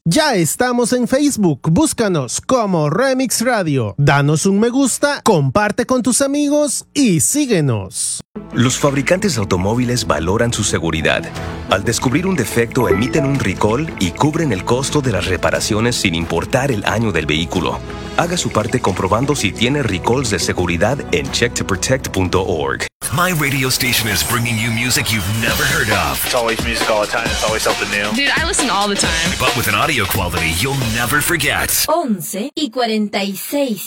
Ya estamos en Facebook, búscanos como Remix Radio. Danos un me gusta, comparte con tus amigos y síguenos. Los fabricantes de automóviles valoran su seguridad. Al descubrir un defecto, emiten un recall y cubren el costo de las reparaciones sin importar el año del vehículo. Haga su parte comprobando si tiene recalls de seguridad en checktoprotect.org. My radio station is bringing you music you've never heard of. It's always music all the time. It's always something new. Dude, I listen all the time. But with an audio quality you'll never forget. 11:46.